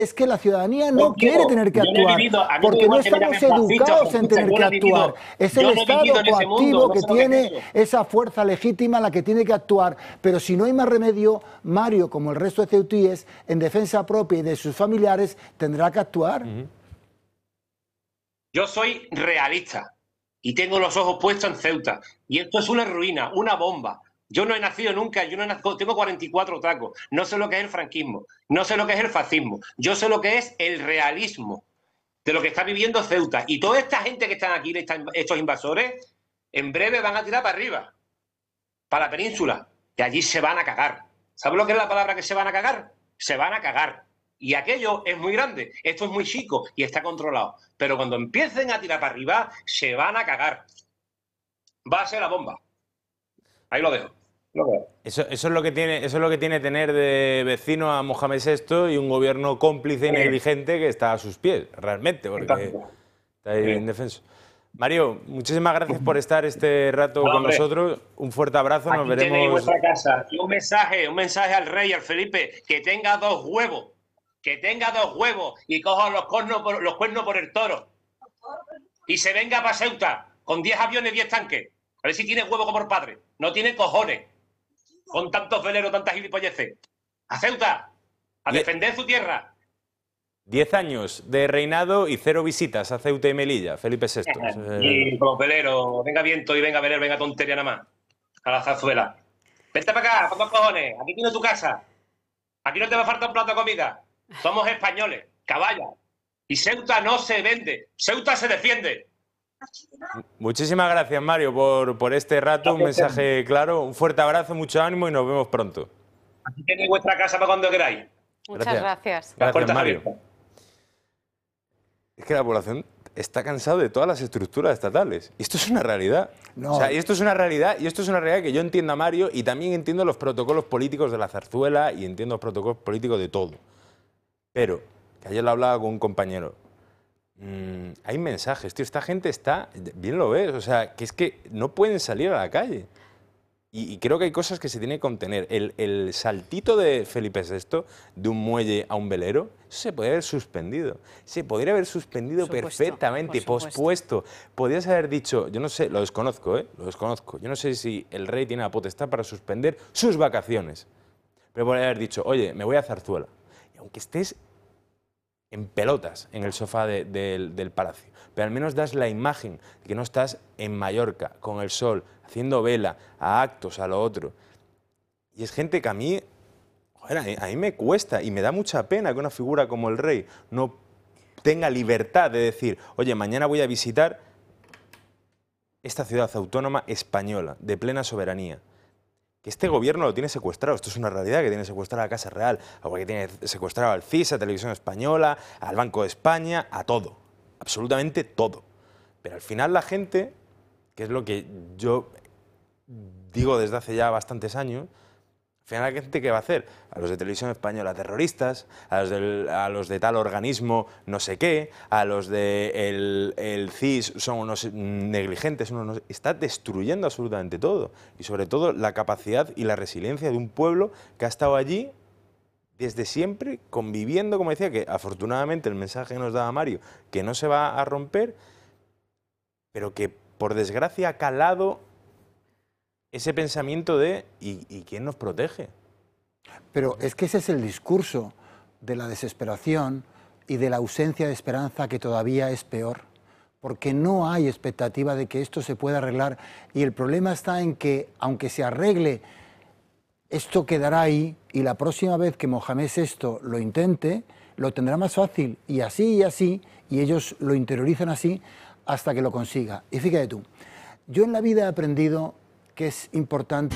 Es que la ciudadanía no quiere tener que actuar, porque no estamos educados en tener que actuar. Es el Estado coactivo que tiene esa fuerza legítima la que tiene que actuar. Pero si no hay más remedio, Mario, como el resto de ceutíes, en defensa propia y de sus familiares, tendrá que actuar. Yo soy realista y tengo los ojos puestos en Ceuta. Y esto es una ruina, una bomba. Yo no he nacido nunca, tengo 44 tacos, no sé lo que es el franquismo, no sé lo que es el fascismo, yo sé lo que es el realismo de lo que está viviendo Ceuta. Y toda esta gente que están aquí, estos invasores, en breve van a tirar para arriba, para la península, y allí se van a cagar. ¿Sabes lo que es la palabra que se van a cagar? Se van a cagar. Y aquello es muy grande, esto es muy chico y está controlado. Pero cuando empiecen a tirar para arriba, se van a cagar. Va a ser la bomba. Ahí lo dejo. Eso es lo que tiene tener de vecino a Mohamed VI y un gobierno cómplice y negligente que está a sus pies, realmente, porque está ahí indefenso. Mario, muchísimas gracias por estar este rato con nosotros. Un fuerte abrazo, nos veremos. En vuestra casa. Y un mensaje al rey, al Felipe, que tenga 2 huevos, y coja los cuernos por el toro. Y se venga para Ceuta con 10 aviones, 10 tanques. A ver si tiene huevo como el padre. No tiene cojones. Con tantos veleros, tantas gilipolleces. A Ceuta, a defender su tierra. 10 años de reinado y 0 visitas a Ceuta y Melilla, Felipe VI. Y con los veleros, venga viento y venga velero, venga tontería nada más. A la zarzuela. Vente para acá, con 2 cojones. Aquí tienes tu casa. Aquí no te va a faltar un plato de comida. Somos españoles, caballas. Y Ceuta no se vende, Ceuta se defiende. Muchísimas gracias, Mario, por este rato, un mensaje claro, un fuerte abrazo, mucho ánimo y nos vemos pronto. Aquí tenéis vuestra casa para cuando queráis. Muchas gracias. Gracias, Mario. Es que la población está cansada de todas las estructuras estatales. Y esto es una realidad. No. O sea, y esto es una realidad que yo entiendo a Mario y también entiendo los protocolos políticos de la zarzuela y entiendo los protocolos políticos de todo. Pero, que ayer lo hablaba con un compañero, hay mensajes, tío, esta gente está, bien lo ves, o sea, que es que no pueden salir a la calle. Y creo que hay cosas que se tienen que contener. El saltito de Felipe VI, de un muelle a un velero, eso se podría haber suspendido. Se podría haber suspendido perfectamente, pospuesto. Podrías haber dicho, yo no sé, lo desconozco, lo desconozco. Yo no sé si el rey tiene la potestad para suspender sus vacaciones. Pero podría haber dicho, oye, me voy a Zarzuela. Y aunque estés en pelotas en el sofá del palacio, pero al menos das la imagen de que no estás en Mallorca, con el sol, haciendo vela, a actos, a lo otro. Y es gente que a mí, joder, a mí me cuesta y me da mucha pena que una figura como el rey no tenga libertad de decir, oye, mañana voy a visitar esta ciudad autónoma española, de plena soberanía. Que este gobierno lo tiene secuestrado, esto es una realidad, que tiene secuestrado a la Casa Real, o que tiene secuestrado al CIS, a Televisión Española, al Banco de España, a todo, absolutamente todo. Pero al final la gente, que es lo que yo digo desde hace ya bastantes años, al final la gente, ¿qué va a hacer? A los de Televisión Española terroristas, a los de tal organismo no sé qué, a los de el CIS son unos negligentes, está destruyendo absolutamente todo. Y sobre todo la capacidad y la resiliencia de un pueblo que ha estado allí desde siempre, conviviendo, como decía, que afortunadamente el mensaje que nos daba Mario, que no se va a romper, pero que por desgracia ha calado ese pensamiento de ¿y quién nos protege? Pero es que ese es el discurso de la desesperación y de la ausencia de esperanza, que todavía es peor, porque no hay expectativa de que esto se pueda arreglar, y el problema está en que, aunque se arregle, esto quedará ahí, y la próxima vez que Mohamed VI lo intente, lo tendrá más fácil, y así, y ellos lo interiorizan así hasta que lo consiga. Y fíjate tú, yo en la vida he aprendido que es importante.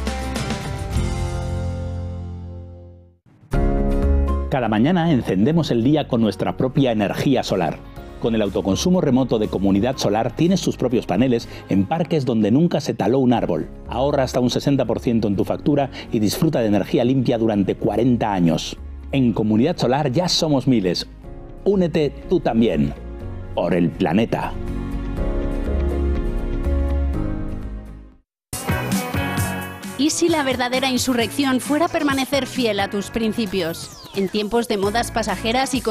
Cada mañana encendemos el día con nuestra propia energía solar. Con el autoconsumo remoto de Comunidad Solar tienes tus propios paneles en parques donde nunca se taló un árbol. Ahorra hasta un 60% en tu factura y disfruta de energía limpia durante 40 años. En Comunidad Solar ya somos miles. Únete tú también. Por el planeta. ¿Y si la verdadera insurrección fuera permanecer fiel a tus principios? En tiempos de modas pasajeras y